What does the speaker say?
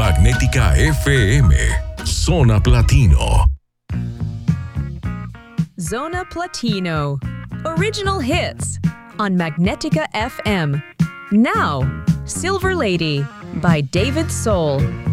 Magnética FM, Zona Platino. Zona Platino. Original hits on Magnetica FM. Now, Silver Lady by David Soul.